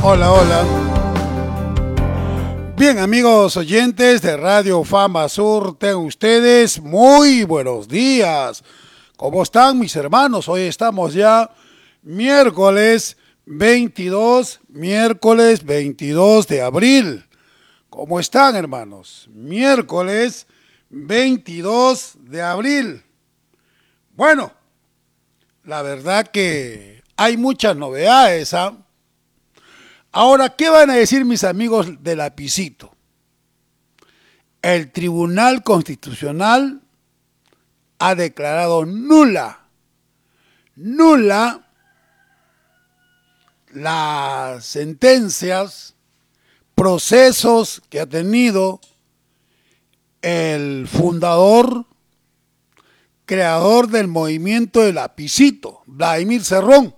Hola, hola. Bien, amigos oyentes de Radio Fama Sur, tengan ustedes muy buenos días. ¿Cómo están mis hermanos? Hoy estamos ya miércoles 22 de abril. ¿Cómo están, hermanos? Miércoles 22 de abril. Bueno, la verdad que hay muchas novedades, ¿ah? Ahora, ¿qué van a decir mis amigos de Lapicito? El Tribunal Constitucional ha declarado nula las sentencias, procesos que ha tenido el fundador, creador del movimiento de Lapicito, Vladimir Cerrón.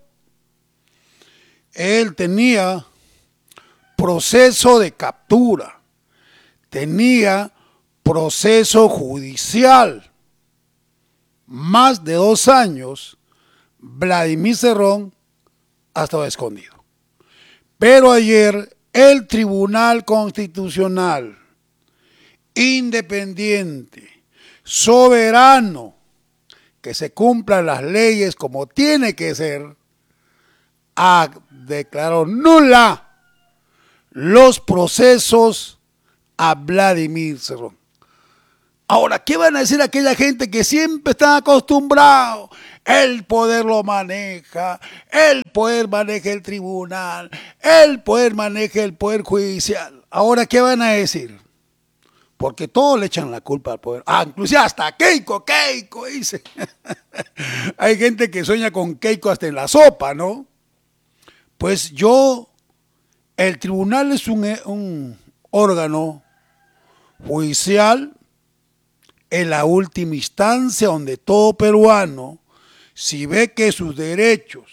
Él tenía proceso de captura, tenía proceso judicial, más de 2 años. Vladimir Cerrón ha estado escondido. Pero ayer el Tribunal Constitucional, independiente, soberano, que se cumplan las leyes como tiene que ser, ha declarado nula los procesos a Vladimir Cerrón. Ahora, ¿qué van a decir aquella gente que siempre está acostumbrado? El poder lo maneja, el poder maneja el tribunal, el poder maneja el poder judicial. Ahora, ¿qué van a decir? Porque todos le echan la culpa al poder. Ah, inclusive hasta Keiko dice. Hay gente que sueña con Keiko hasta en la sopa, ¿no? Pues el tribunal es un órgano judicial en la última instancia donde todo peruano, si ve que sus derechos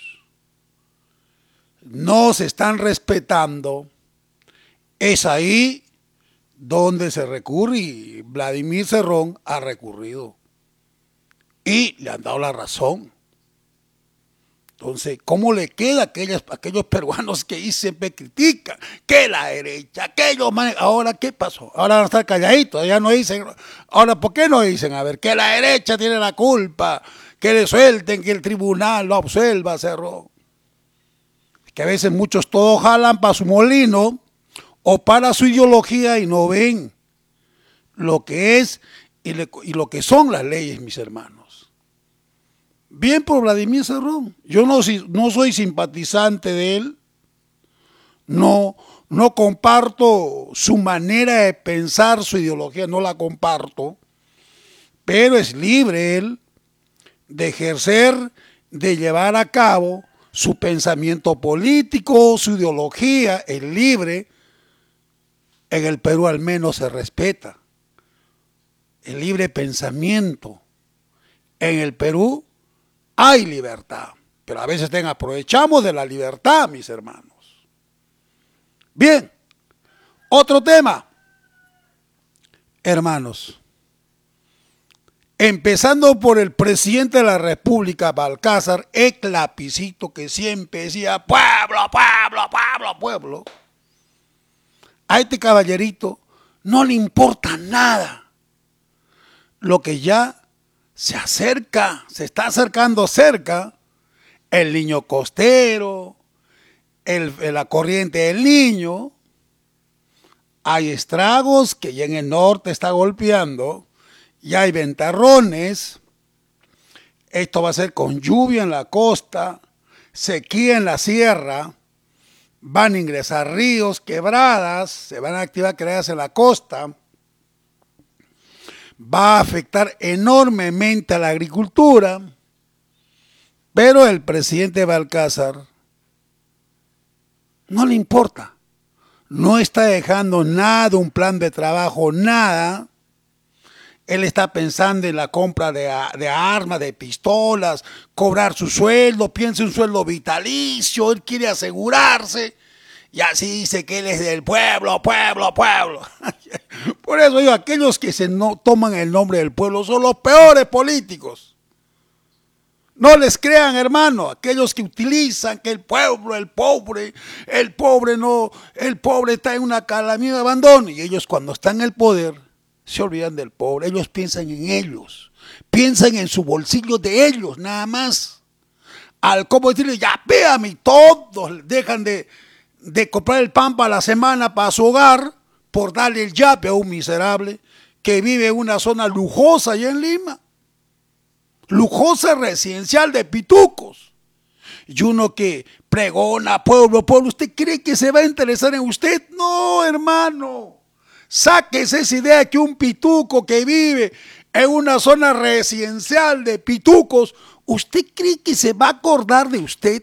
no se están respetando, es ahí donde se recurre, y Vladimir Cerrón ha recurrido y le han dado la razón. Entonces, ¿cómo le queda a aquellos peruanos que siempre critican que la derecha, que ellos manejan? Ahora, ¿qué pasó? Ahora van a estar calladitos, ya no dicen. Ahora, ¿por qué no dicen? A ver, que la derecha tiene la culpa, que le suelten, que el tribunal lo absuelva, Cerrón. Que a veces muchos todos jalan para su molino o para su ideología y no ven lo que es y lo que son las leyes, mis hermanos. Bien por Vladimir Cerrón. Yo no soy simpatizante de él, no comparto su manera de pensar, su ideología, no la comparto, pero es libre él de ejercer, de llevar a cabo su pensamiento político, su ideología, es libre. En el Perú al menos se respeta el libre pensamiento. En el Perú hay libertad, pero a veces aprovechamos de la libertad, mis hermanos. Bien, otro tema, hermanos. Empezando por el presidente de la República, Balcázar, el Lapicito, que siempre decía pueblo, pueblo, pueblo, pueblo. A este caballerito no le importa nada lo que ya se está acercando cerca, el Niño Costero, la corriente del Niño. Hay estragos que ya en el norte está golpeando, ya hay ventarrones. Esto va a ser con lluvia en la costa, sequía en la sierra, van a ingresar ríos, quebradas, se van a activar quebradas en la costa. Va a afectar enormemente a la agricultura, pero el presidente Balcázar no le importa, no está dejando nada, un plan de trabajo, nada. Él está pensando en la compra de armas, de pistolas, cobrar su sueldo, piensa en un sueldo vitalicio, él quiere asegurarse. Y así dice que él es del pueblo, pueblo, pueblo. Por eso digo, aquellos que no toman el nombre del pueblo son los peores políticos. No les crean, hermano, aquellos que utilizan que el pueblo, el pobre está en una calamidad de abandono. Y ellos cuando están en el poder se olvidan del pobre. Ellos piensan en ellos, piensan en su bolsillo de ellos, nada más. Al cómo decirle, ya véame, todos dejan de comprar el pan para la semana para su hogar por darle el yape a un miserable que vive en una zona lujosa allá en Lima. Lujosa residencial de pitucos. Y uno que pregona, pueblo, ¿usted cree que se va a interesar en usted? No, hermano. Sáquese esa idea que un pituco que vive en una zona residencial de pitucos, ¿usted cree que se va a acordar de usted?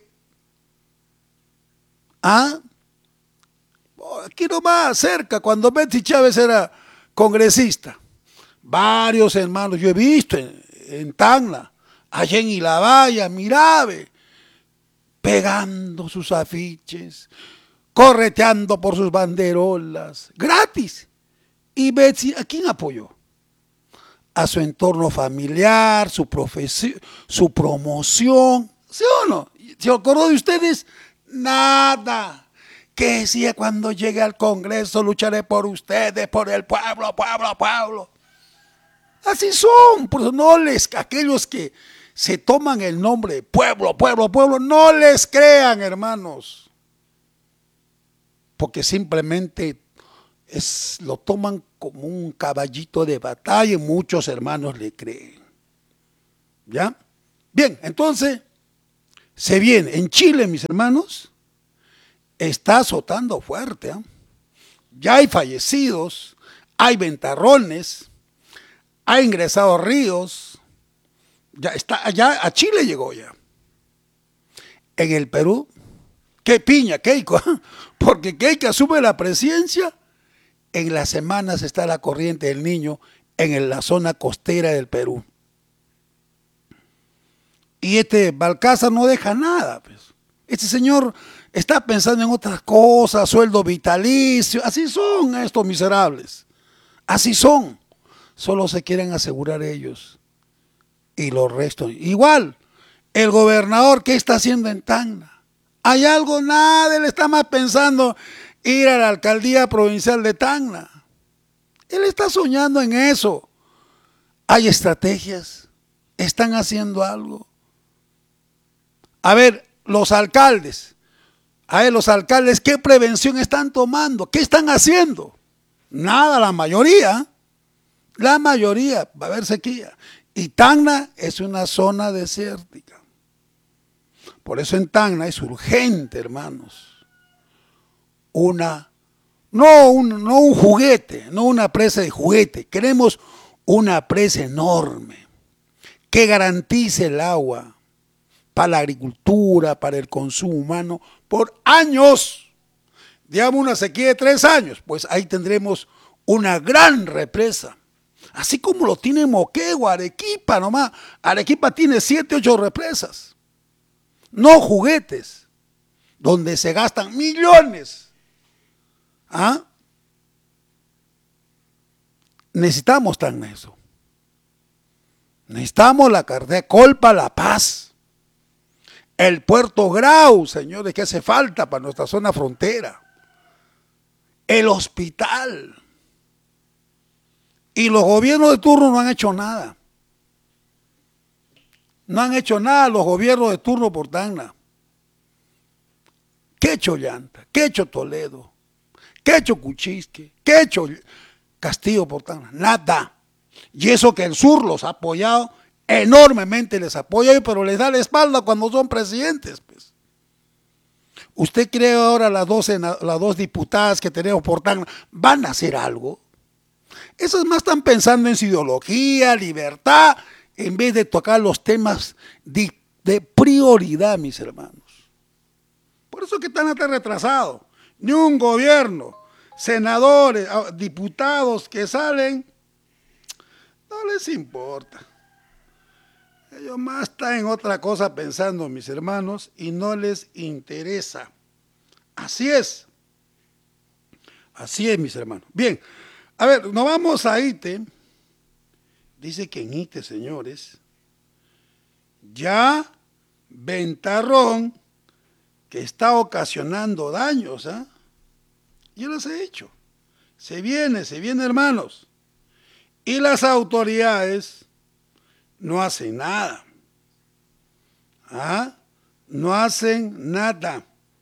¿Ah? Aquí nomás, cerca, cuando Betsy Chávez era congresista. Varios hermanos, yo he visto en Tacna, allá en Ilabaya, Mirabe, pegando sus afiches, correteando por sus banderolas, gratis. Y Betsy, ¿a quién apoyó? A su entorno familiar, su profesión, su promoción, ¿sí o no? ¿Se acordó de ustedes? Nada. Que decía cuando llegue al Congreso lucharé por ustedes, por el pueblo, pueblo. Así son, por eso no les, aquellos que se toman el nombre de pueblo, no les crean, hermanos. Porque simplemente lo toman como un caballito de batalla y muchos hermanos le creen. ¿Ya? Bien, entonces, se viene. En Chile, mis hermanos, está azotando fuerte. Ya hay fallecidos, hay ventarrones, ha ingresado ríos, ya a Chile llegó ya. En el Perú, qué piña, Keiko, porque Keiko asume la presidencia, en las semanas está la corriente del Niño en la zona costera del Perú. Y Balcázar no deja nada, pues. Este señor está pensando en otras cosas, sueldo vitalicio, así son estos miserables, así son. Solo se quieren asegurar ellos y los restos. Igual, el gobernador, ¿qué está haciendo en Tacna? ¿Hay algo? Nada, él está más pensando ir a la alcaldía provincial de Tacna. Él está soñando en eso. Hay estrategias, están haciendo algo. A ver, los alcaldes, ¿qué prevención están tomando? ¿Qué están haciendo? Nada, la mayoría va a haber sequía. Y Tacna es una zona desértica. Por eso en Tacna es urgente, hermanos, no un juguete, no una presa de juguete. Queremos una presa enorme que garantice el agua para la agricultura, para el consumo humano, por años. Digamos una sequía de 3 años, pues ahí tendremos una gran represa. Así como lo tiene Moquegua, Arequipa nomás. Arequipa tiene 7, 8 represas. No juguetes, donde se gastan millones. ¿Ah? Necesitamos tan eso. Necesitamos la carretera Colpa, La Paz. El puerto Grau, señores, que hace falta para nuestra zona frontera. El hospital. Y los gobiernos de turno no han hecho nada. No han hecho nada los gobiernos de turno por Tacna. ¿Qué ha hecho Llanta? ¿Qué ha hecho Toledo? ¿Qué ha hecho Cuchisque? ¿Qué ha hecho Castillo por Tacna? Nada. Y eso que el sur los ha apoyado, enormemente les apoya, pero les da la espalda cuando son presidentes, pues. ¿Usted cree ahora las dos diputadas que tenemos por Tacna van a hacer algo? Esas más están pensando en su ideología, libertad, en vez de tocar los temas de prioridad, mis hermanos. Por eso que están hasta retrasados. Ni un gobierno, senadores, diputados que salen, no les importa. Ellos más están en otra cosa pensando, mis hermanos, y no les interesa. Así es. Así es, mis hermanos. Bien, a ver, nos vamos a ITE. Dice que en ITE, señores, ya ventarrón que está ocasionando daños, ¿eh? Yo los he hecho. Se viene, hermanos. Y las autoridades no hacen nada. ¿Ah? No hacen nada.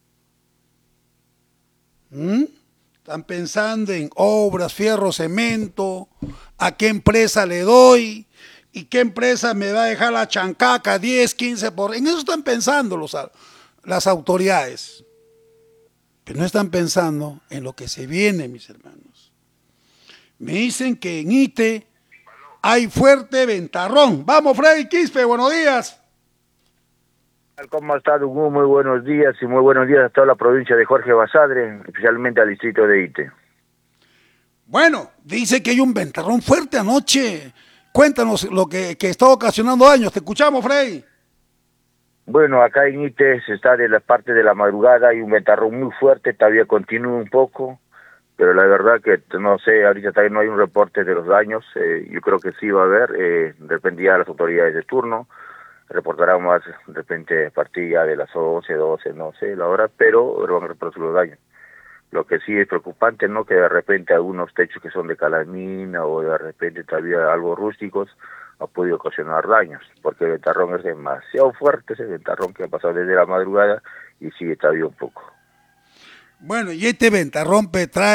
Están pensando en obras, fierro, cemento, a qué empresa le doy y qué empresa me va a dejar la chancaca 10, 15 por... En eso están pensando las autoridades. Pero no están pensando en lo que se viene, mis hermanos. Me dicen que en Ite hay fuerte ventarrón. Vamos, Freddy Quispe, buenos días. ¿Cómo está, Hugo? Muy buenos días y muy buenos días a toda la provincia de Jorge Basadre, especialmente al distrito de Ite. Bueno, dice que hay un ventarrón fuerte anoche. Cuéntanos lo que está ocasionando daños. Te escuchamos, Freddy. Bueno, acá en Ite se está de la parte de la madrugada, hay un ventarrón muy fuerte, todavía continúa un poco, pero la verdad que no sé, ahorita todavía no hay un reporte de los daños, yo creo que sí va a haber, dependía de las autoridades de turno, reportarán más de repente a partir ya de las 11, 12, no sé la hora, pero van a reportar los daños. Lo que sí es preocupante, ¿no? Que de repente algunos techos que son de calamina o de repente todavía algo rústicos ha podido ocasionar daños, porque el ventarrón es demasiado fuerte, ese ventarrón que ha pasado desde la madrugada y sigue todavía un poco. Bueno, y este ventarrón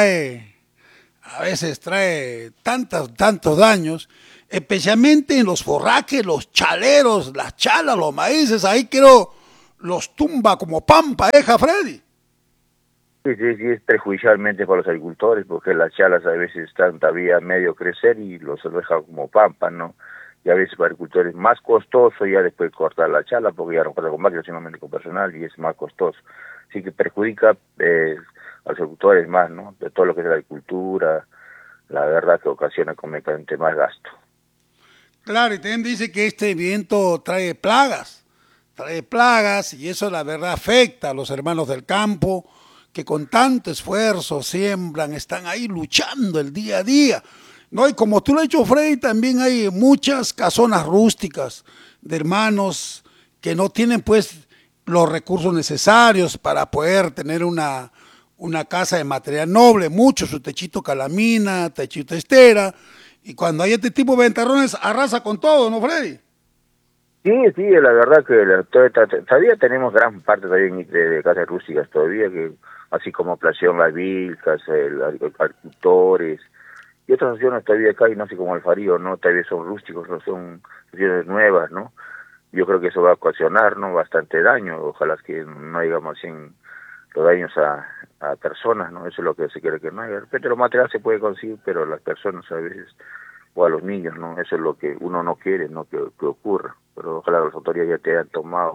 a veces trae tantos daños, especialmente en los forrajes, los chaleros, las chalas, los maíces, ahí creo los tumba como pampa, Freddy. Sí, es perjudicialmente para los agricultores, porque las chalas a veces están todavía medio crecer y los dejan como pampa, ¿no? Y a veces para agricultores es más costoso ya después cortar la chala, porque ya no corta con máquina, sino con personal, y es más costoso. Así que perjudica a los agricultores más, ¿no? De todo lo que es la agricultura, la verdad que ocasiona convenientemente más gasto. Claro, y también dice que este viento trae plagas, y eso la verdad afecta a los hermanos del campo, que con tanto esfuerzo siembran, están ahí luchando el día a día. No, y como tú lo has dicho, Freddy, también hay muchas casonas rústicas de hermanos que no tienen pues los recursos necesarios para poder tener una casa de material noble, mucho su techito calamina, techito estera, y cuando hay este tipo de ventarrones arrasa con todo, ¿no, Freddy? Sí, la verdad que todavía tenemos gran parte también de casas rústicas todavía, que así como Plación Las Vilcas, agricultores, y otras opciones todavía acá, y no sé como Alfarío, ¿no? Todavía son rústicos, no son opciones nuevas, ¿no? Yo creo que eso va a ocasionar, ¿no? Bastante daño, ojalá que no haya más bien los daños a personas, ¿no? Eso es lo que se quiere que no haya. De repente lo material se puede conseguir, pero las personas a veces, o a los niños, ¿no? Eso es lo que uno no quiere, ¿no? Que ocurra. Pero ojalá las autoridades ya te hayan tomado,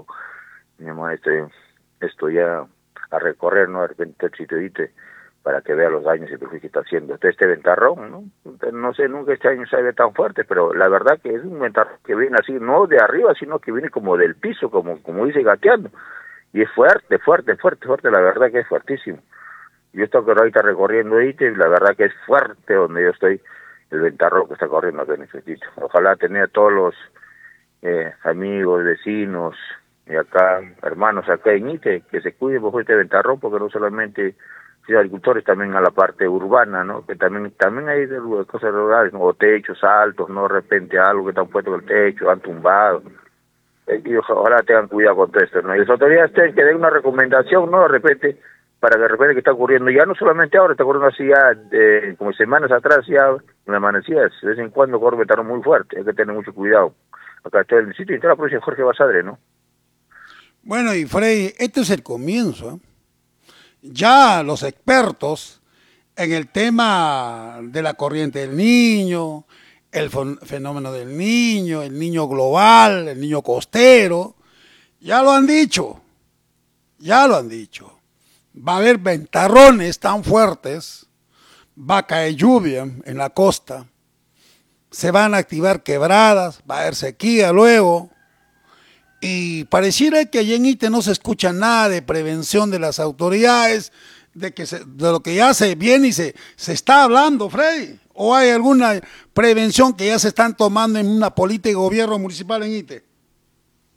esto ya a recorrer, ¿no? De repente el sitio para que vea los daños y el perjuicio que está haciendo. Entonces este ventarrón, ¿no? No sé, nunca este año se ve tan fuerte, pero la verdad que es un ventarrón que viene así, no de arriba, sino que viene como del piso, como dice, gateando. Y es fuerte, la verdad que es fuertísimo. Yo estoy ahorita recorriendo y la verdad que es fuerte donde yo estoy, el ventarrón que está corriendo acá en el sitio. Ojalá tener a todos los amigos, vecinos, y acá, hermanos acá en Ite, que se cuiden bajo este ventarrón, porque no solamente agricultores, también a la parte urbana, ¿no? Que también hay cosas rurales, ¿no? O techos altos, ¿no? De repente algo que están puesto en el techo, han tumbado. Y ojalá tengan cuidado con todo esto, ¿no? Y las autoridades tienen que dar una recomendación, ¿no? De repente, para que de repente que está ocurriendo, ya no solamente ahora, está ocurriendo así ya, como semanas atrás, ya en la amanecida, de vez en cuando corre un ventarrón muy fuerte, hay que tener mucho cuidado. Acá está el sitio y toda la provincia de Jorge Basadre, ¿no? Bueno, y Freddy, este es el comienzo, ¿eh? Ya los expertos en el tema de la corriente del niño, el fenómeno del niño, el niño global, el niño costero, ya lo han dicho. Va a haber ventarrones tan fuertes, va a caer lluvia en la costa, se van a activar quebradas, va a haber sequía luego, y pareciera que allí en Ite no se escucha nada de prevención de las autoridades, de lo que ya se viene y se está hablando, Freddy. ¿O hay alguna prevención que ya se están tomando en una política de gobierno municipal en Ite?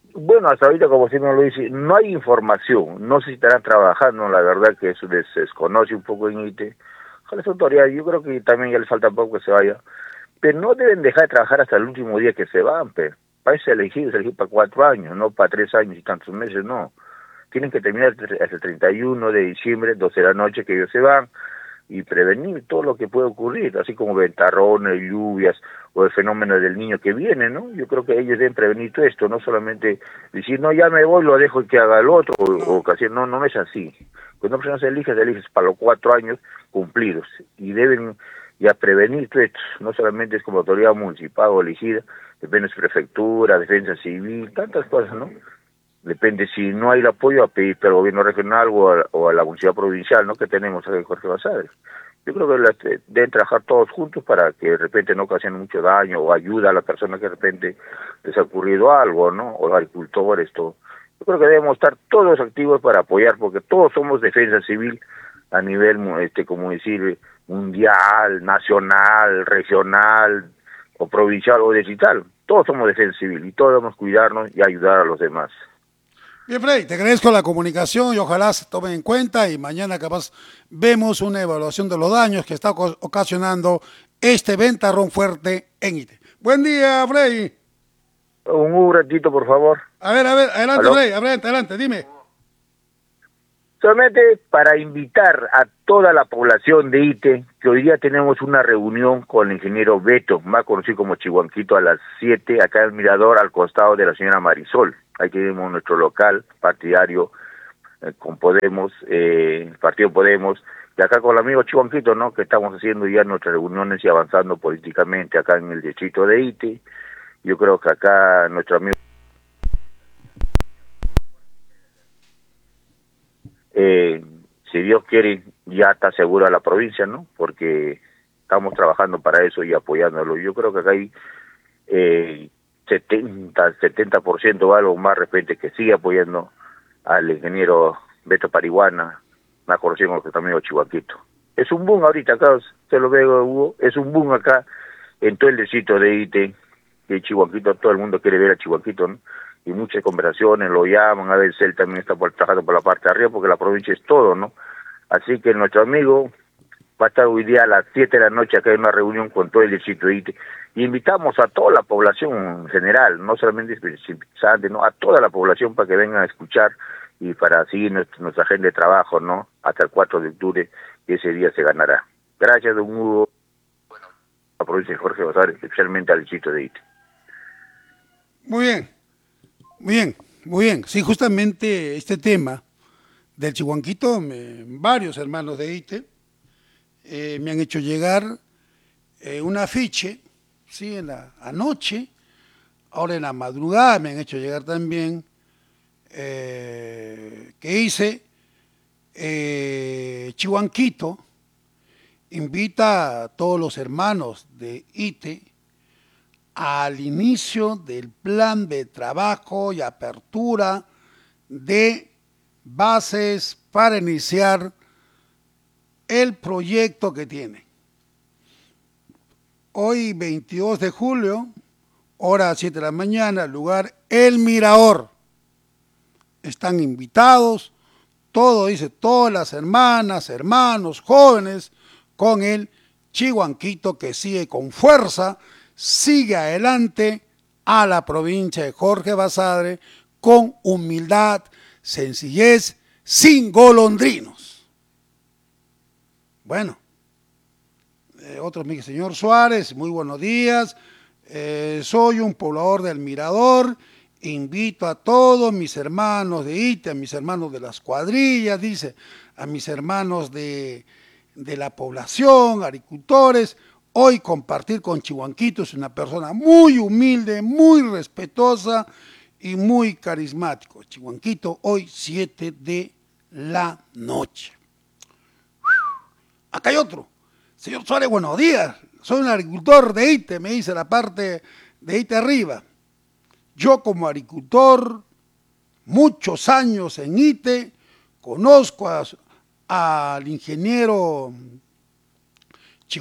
Bueno, hasta ahorita, como usted me lo dice, no hay información, no sé si estarán trabajando, la verdad que eso se desconoce un poco en ITE. Con las autoridades, yo creo que también ya les falta poco que se vaya, pero no deben dejar de trabajar hasta el último día que se van, pero para eso se elegir para 4 años, no para 3 años y tantos meses, no. Tienen que terminar hasta el 31 de diciembre, 12 de la noche que ellos se van, y prevenir todo lo que puede ocurrir, así como ventarrones, lluvias o el fenómeno del niño que viene, ¿no? Yo creo que ellos deben prevenir todo esto, no solamente decir, no, ya me voy, lo dejo que haga el otro, o casi, no, no es así. Cuando una persona se elige para los 4 años cumplidos, y deben ya prevenir todo esto, no solamente es como autoridad municipal o elegida, depende de su prefectura, defensa civil, tantas cosas, ¿no? Depende si no hay el apoyo a pedir al gobierno regional o a la municipalidad provincial, ¿no? Que tenemos aquí en Jorge Basadre. Yo creo que deben trabajar todos juntos para que de repente no ocasionen mucho daño o ayuda a la persona que de repente les ha ocurrido algo, ¿no? O los agricultores, todo. Yo creo que debemos estar todos activos para apoyar, porque todos somos defensa civil a nivel, como decir, mundial, nacional, regional, o provincial o digital. Todos somos defensa civil y todos debemos cuidarnos y ayudar a los demás. Bien, Freddy, te agradezco la comunicación y ojalá se tomen en cuenta y mañana capaz vemos una evaluación de los daños que está ocasionando este ventarrón fuerte en ITE. Buen día, Freddy. Un ratito, por favor. A ver, adelante, ¿Aló? Freddy, adelante, dime. Solamente para invitar a toda la población de ITE, que hoy día tenemos una reunión con el ingeniero Beto, más conocido como Chihuanquito, a las 7, acá en el Mirador, al costado de la señora Marisol. Ahí tenemos nuestro local partidario con Podemos, el partido Podemos, y acá con el amigo Chihuanquito, ¿no? Que estamos haciendo ya nuestras reuniones y avanzando políticamente acá en el distrito de ITE. Yo creo que acá nuestro amigo... si Dios quiere, ya está segura la provincia, ¿no? Porque estamos trabajando para eso y apoyándolo. Yo creo que acá hay 70% o algo más repente que sigue apoyando al ingeniero Beto Parihuana, más conocido como también Chihuaquito. Es un boom ahorita acá, se lo veo, Hugo, es un boom acá en todo el distrito de ITE, que Chihuaquito, todo el mundo quiere ver a Chihuaquito, ¿no? Y muchas conversaciones, lo llaman, a veces él también está trabajando por la parte de arriba, porque la provincia es todo, ¿no? Así que nuestro amigo va a estar hoy día a las 7 de la noche acá en una reunión con todo el distrito de ITE, y invitamos a toda la población en general, no solamente simpatizantes, ¿no? A toda la población para que vengan a escuchar y para seguir nuestra agenda de trabajo, ¿no? Hasta el 4 de octubre, que ese día se ganará. Gracias, don Hugo. Bueno, a la provincia de Jorge Basadre, especialmente al distrito de ITE. Muy bien, muy bien, muy bien. Sí, justamente este tema del Chihuanquito, varios hermanos de ITE me han hecho llegar un afiche, ¿sí? Anoche, ahora en la madrugada me han hecho llegar también, que dice, Chihuanquito invita a todos los hermanos de ITE al inicio del plan de trabajo y apertura de bases para iniciar el proyecto que tiene. Hoy, 22 de julio, hora 7 de la mañana, lugar El Mirador. Están invitados, todo dice, todas las hermanas, hermanos, jóvenes, con el Chihuanquito que sigue con fuerza, sigue adelante a la provincia de Jorge Basadre con humildad, sencillez, sin golondrinos. Bueno, otro me dice, señor Suárez, muy buenos días, soy un poblador del Mirador, invito a todos mis hermanos de ITE, a mis hermanos de las cuadrillas, dice, a mis hermanos de la población, agricultores, hoy compartir con Chihuanquito. Es una persona muy humilde, muy respetuosa y muy carismático. Chihuanquito, hoy 7 de la noche. Acá hay otro. Señor Suárez, buenos días. Soy un agricultor de ITE, me dice la parte de ITE arriba. Yo como agricultor, muchos años en ITE, conozco al ingeniero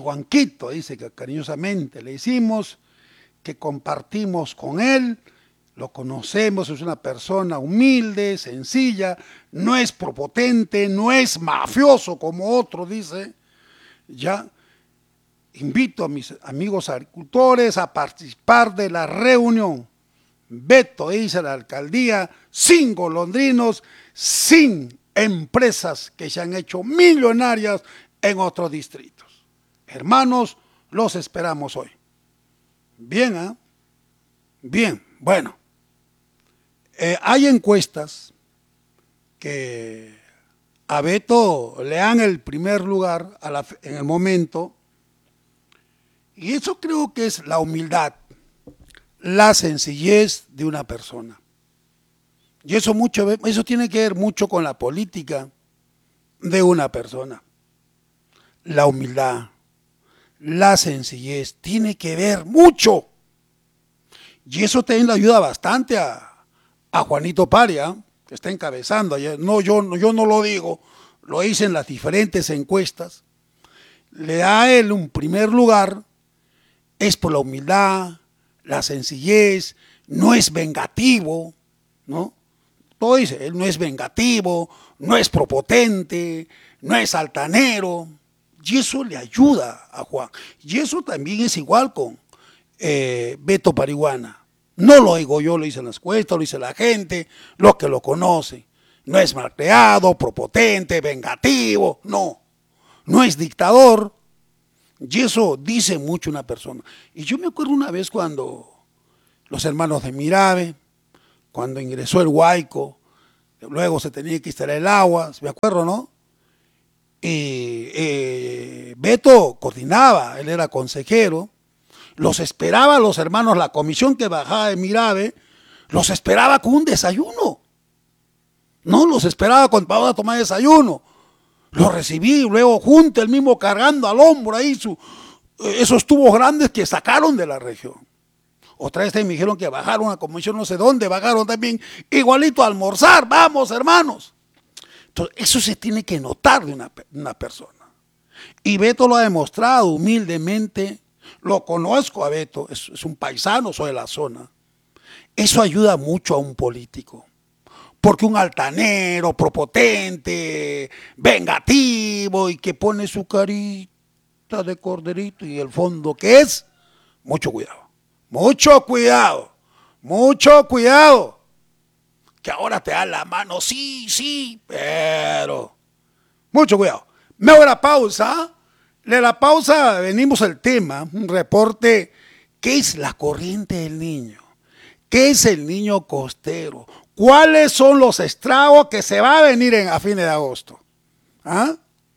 Chihuanquito, dice que cariñosamente le decimos, que compartimos con él lo conocemos, es una persona humilde, sencilla, no es propotente, no es mafioso como otro dice. Ya invito a mis amigos agricultores a participar de la reunión. Beto dice la alcaldía, sin golondrinos, sin empresas que se han hecho millonarias en otros distritos. Hermanos, los esperamos hoy. Bien, ¿eh? Bien, bueno. Hay encuestas que a Beto le dan el primer lugar en el momento, y eso creo que es la humildad, la sencillez de una persona. Y eso tiene que ver mucho con la política de una persona. La humildad, la sencillez, tiene que ver mucho. Y eso también le ayuda bastante a Juanito Paria, que está encabezando ayer. No, yo no lo digo, lo hice en las diferentes encuestas. Le da a él un primer lugar, es por la humildad, la sencillez, no es vengativo, ¿no? Todo dice, él no es vengativo, no es propotente, no es altanero, y eso le ayuda a Juan. Y eso también es igual con Beto Parihuana. No lo digo yo, lo dice en las encuestas, lo dice la gente, los que lo conocen. No es malcriado, propotente, vengativo, no es dictador. Y eso dice mucho una persona. Y yo me acuerdo una vez cuando los hermanos de Mirabe, cuando ingresó el Huayco, luego se tenía que instalar el agua, me acuerdo, ¿no? Y Beto coordinaba, él era consejero, los esperaba los hermanos, la comisión que bajaba de Mirabe, los esperaba con un desayuno, no los esperaba cuando vamos a tomar desayuno, los recibí, luego junto, el mismo cargando al hombro ahí esos tubos grandes que sacaron de la región. Otra vez me dijeron que bajaron a comisión no sé dónde, bajaron también igualito a almorzar, vamos hermanos. Entonces, eso se tiene que notar de una persona. Y Beto lo ha demostrado humildemente, lo conozco a Beto, es un paisano, soy de la zona. Eso ayuda mucho a un político, porque un altanero, propotente, vengativo y que pone su carita de corderito y el fondo que es, mucho cuidado. Mucho cuidado, mucho cuidado, que ahora te da la mano, sí, pero mucho cuidado. Me hago la pausa, de la pausa venimos al tema, un reporte, ¿qué es la corriente del niño? ¿Qué es el niño costero? ¿Cuáles son los estragos que se va a venir a fines de agosto? ¿Ah?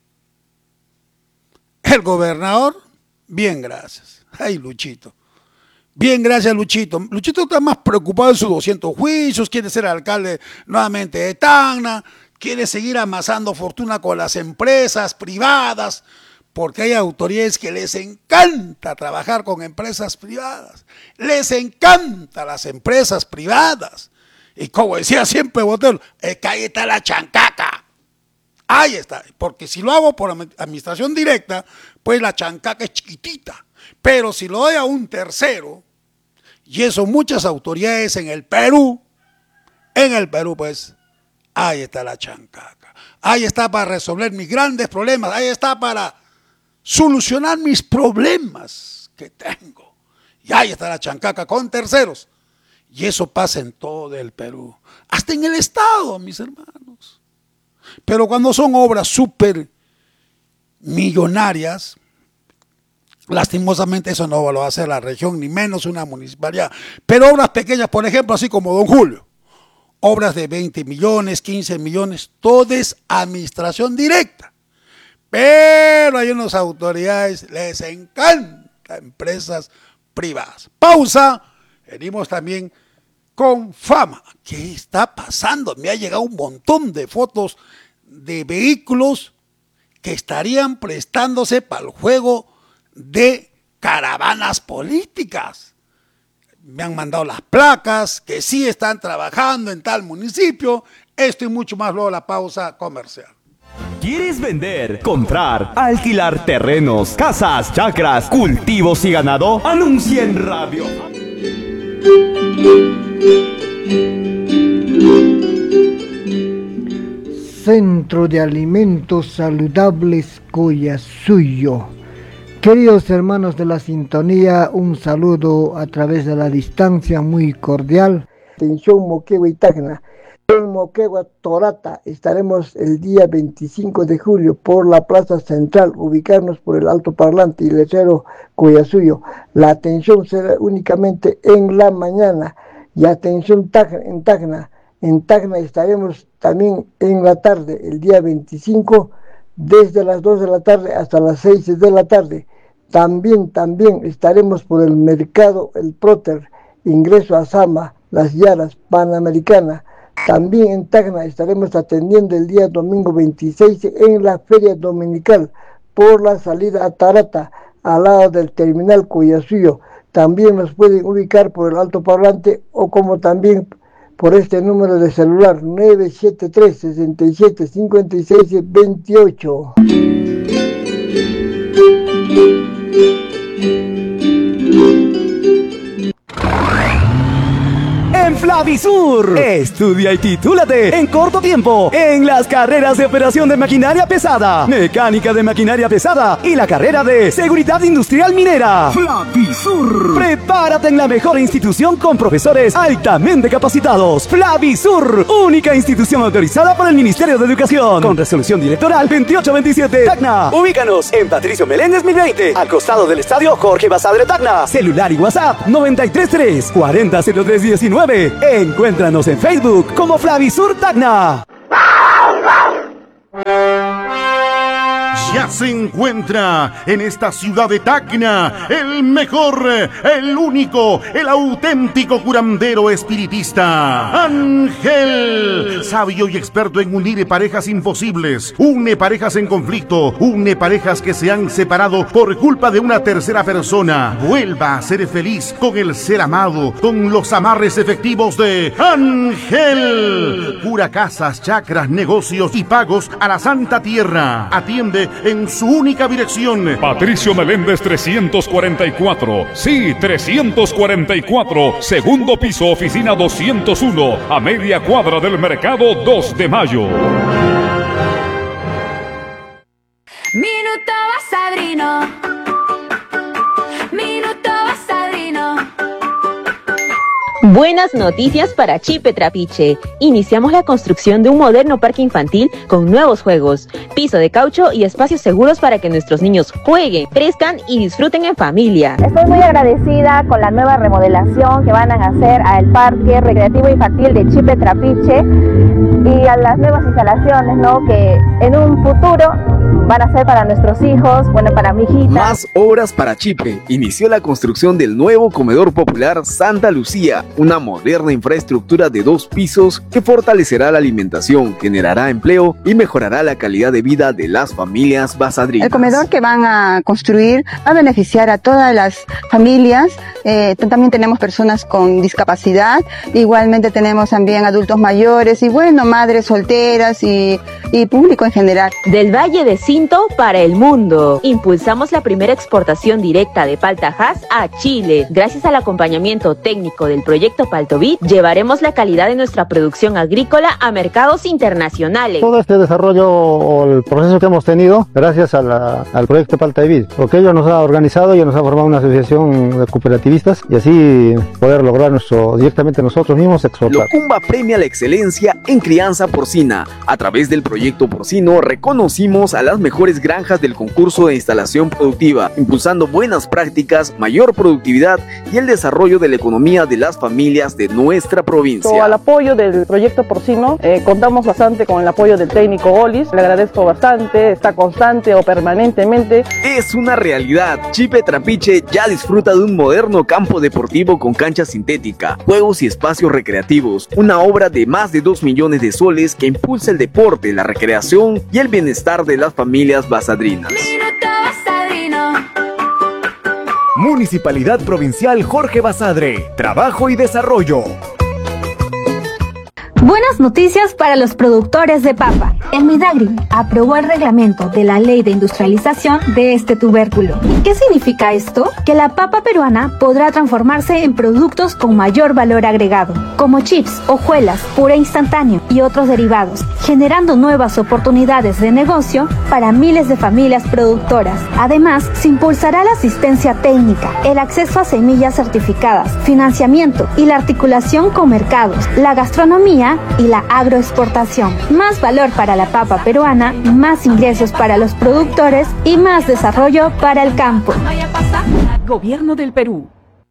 El gobernador, bien, gracias. Ay, Luchito. Bien, gracias Luchito. Luchito está más preocupado en sus 200 juicios, quiere ser alcalde nuevamente de Tacna, quiere seguir amasando fortuna con las empresas privadas, porque hay autoridades que les encanta trabajar con empresas privadas, les encanta las empresas privadas. Y como decía siempre Botero, es que ahí está la chancaca. Ahí está, porque si lo hago por administración directa, pues la chancaca es chiquitita. Pero si lo doy a un tercero, y eso muchas autoridades en el Perú, pues, ahí está la chancaca. Ahí está para resolver mis grandes problemas, ahí está para solucionar mis problemas que tengo. Y ahí está la chancaca con terceros. Y eso pasa en todo el Perú, hasta en el Estado, mis hermanos. Pero cuando son obras súper millonarias, lastimosamente eso no lo va a hacer la región, ni menos una municipalidad. Pero obras pequeñas, por ejemplo, así como Don Julio, obras de 20 millones, 15 millones, todo es administración directa. Pero hay unas autoridades, les encanta empresas privadas. Pausa, venimos también con Fama. ¿Qué está pasando? Me ha llegado un montón de fotos de vehículos que estarían prestándose para el juego de caravanas políticas. Me han mandado las placas que sí están trabajando en tal municipio. Esto y mucho más luego de la pausa comercial. ¿Quieres vender, comprar, alquilar terrenos, casas, chacras, cultivos y ganado? Anuncia en radio. Centro de Alimentos Saludables Collasuyo. Queridos hermanos de la sintonía, un saludo a través de la distancia muy cordial. Atención Moquegua y Tacna. En Moquegua, Torata, estaremos el día 25 de julio por la Plaza Central, ubicarnos por el alto parlante y letrero Collasuyo. La atención será únicamente en la mañana. Y atención en Tacna. En Tacna estaremos también en la tarde, el día 25, desde las 2 de la tarde hasta las 6 de la tarde. También estaremos por el mercado El Próter, ingreso a Sama, Las Yaras, Panamericana. También en Tacna estaremos atendiendo el día domingo 26 en la Feria Dominical, por la salida a Tarata, al lado del terminal Collasuyo. También nos pueden ubicar por el altoparlante o como también por este número de celular 973 67 56 28. En Flavisur, estudia y titúlate en corto tiempo en las carreras de operación de maquinaria pesada, mecánica de maquinaria pesada y la carrera de seguridad industrial minera. Flavisur. Prepárate en la mejor institución con profesores altamente capacitados. Flavisur, única institución autorizada por el Ministerio de Educación, con resolución directoral 2827. Tacna. Ubícanos en Patricio Meléndez 1020, al costado del estadio Jorge Basadre Tacna. Celular y WhatsApp 933 400319. Encuéntranos en Facebook como Flavisur Tacna. Ya se encuentra en esta ciudad de Tacna el mejor, el único, el auténtico curandero espiritista, Ángel, sabio y experto en unir parejas imposibles, une parejas en conflicto, une parejas que se han separado por culpa de una tercera persona. Vuelva a ser feliz con el ser amado, con los amarres efectivos de Ángel. Cura casas, chacras, negocios y pagos a la Santa Tierra. Atiende en su única dirección. Patricio Meléndez 344. Sí, 344. Segundo piso, oficina 201. A media cuadra del mercado 2 de mayo. Minuto Basadrino. Minuto Basadrino. Buenas noticias para Chipe Trapiche. Iniciamos la construcción de un moderno parque infantil con nuevos juegos, piso de caucho y espacios seguros para que nuestros niños jueguen, crezcan y disfruten en familia. Estoy muy agradecida con la nueva remodelación que van a hacer al parque recreativo infantil de Chipe Trapiche y a las nuevas instalaciones, ¿no?, que en un futuro van a ser para nuestros hijos, bueno, para mi hijita. Más obras para Chipe. Inició la construcción del nuevo comedor popular Santa Lucía, una moderna infraestructura de 2 pisos que fortalecerá la alimentación, generará empleo y mejorará la calidad de vida de las familias basadrinas. El comedor que van a construir va a beneficiar a todas las familias. También tenemos personas con discapacidad, igualmente tenemos también adultos mayores y bueno, madres solteras y público en general. Del Valle de Cinto para el mundo. Impulsamos la primera exportación directa de palta Hass a Chile. Gracias al acompañamiento técnico del proyecto Paltovit, llevaremos la calidad de nuestra producción agrícola a mercados internacionales. Todo este desarrollo o el proceso que hemos tenido gracias al proyecto Paltovit, porque ello nos ha organizado y nos ha formado una asociación de cooperativistas y así poder lograr directamente nosotros mismos exportar. Locumba premia la excelencia en crianza porcina. A través del proyecto porcino reconocimos a las mejores granjas del concurso de instalación productiva, impulsando buenas prácticas, mayor productividad y el desarrollo de la economía de las familias de nuestra provincia. Al apoyo del proyecto porcino, contamos bastante con el apoyo del técnico Olis, le agradezco bastante, está constante o permanentemente. Es una realidad, Chipe Trapiche ya disfruta de un moderno campo deportivo con cancha sintética, juegos y espacios recreativos, una obra de más de 2 millones de soles que impulsa el deporte, la recreación y el bienestar de las familias basadrinas. Minuto Basadrino. Municipalidad Provincial Jorge Basadre. Trabajo y desarrollo. Buenas noticias para los productores de papa. El Midagri aprobó el reglamento de la Ley de Industrialización de este tubérculo. ¿Qué significa esto? Que la papa peruana podrá transformarse en productos con mayor valor agregado, como chips, hojuelas, puré instantáneo y otros derivados, generando nuevas oportunidades de negocio para miles de familias productoras. Además, se impulsará la asistencia técnica, el acceso a semillas certificadas, financiamiento y la articulación con mercados, la gastronomía y la agroexportación. Más valor para la papa peruana, más ingresos para los productores y más desarrollo para el campo. Gobierno del Perú.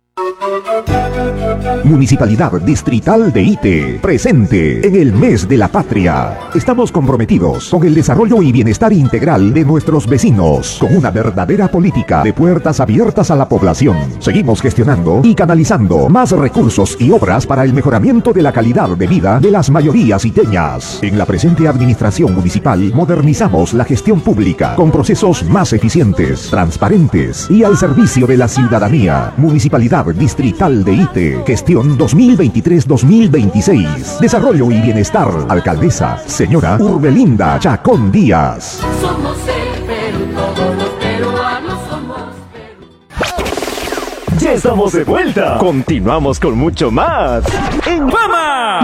Municipalidad Distrital de Ite, presente en el Mes de la Patria. Estamos comprometidos con el desarrollo y bienestar integral de nuestros vecinos, con una verdadera política de puertas abiertas a la población. Seguimos gestionando y canalizando más recursos y obras para el mejoramiento de la calidad de vida de las mayorías iteñas. En la presente administración municipal modernizamos la gestión pública con procesos más eficientes, transparentes y al servicio de la ciudadanía. Municipalidad Distrital de Ite, gestión 2023-2026. Desarrollo y bienestar. Alcaldesa, señora Urbelinda Chacón Díaz. Somos el Perú, todos los peruanos somos Perú. Ya estamos de vuelta. Continuamos con mucho más en Fama.